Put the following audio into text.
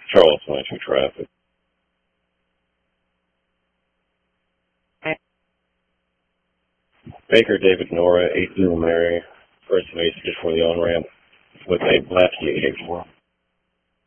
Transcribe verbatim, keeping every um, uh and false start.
Charles twenty-two traffic. Baker David Nora, eight Little Mary, first base just for the on-ramp with a black E H four.